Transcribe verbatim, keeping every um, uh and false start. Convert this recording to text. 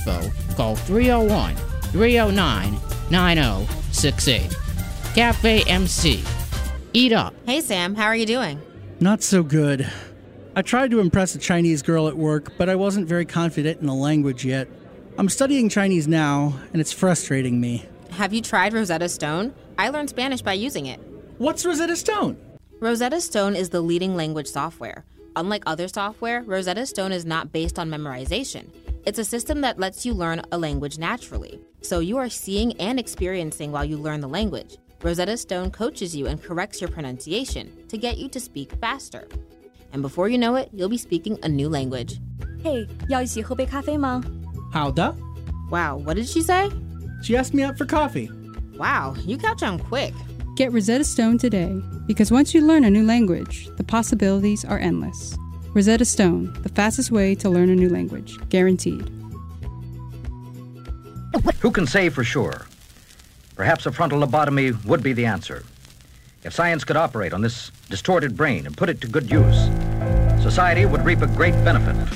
info, call three oh one, three oh nine, nine oh six eight. Cafe M C. Eat up. Hey, Sam. How are you doing? Not so good. I tried to impress a Chinese girl at work, but I wasn't very confident in the language yet. I'm studying Chinese now, and it's frustrating me. Have you tried Rosetta Stone? I learned Spanish by using it. What's Rosetta Stone? Rosetta Stone is the leading language software. Unlike other software, Rosetta Stone is not based on memorization. It's a system that lets you learn a language naturally. So you are seeing and experiencing while you learn the language. Rosetta Stone coaches you and corrects your pronunciation to get you to speak faster. And before you know it, you'll be speaking a new language. Hey, 要一起喝杯咖啡吗? How da? Wow, what did she say? She asked me out for coffee. Wow, you catch on quick. Get Rosetta Stone today, because once you learn a new language, the possibilities are endless. Rosetta Stone, the fastest way to learn a new language, guaranteed. Who can say for sure? Perhaps a frontal lobotomy would be the answer. If science could operate on this distorted brain and put it to good use, society would reap a great benefit.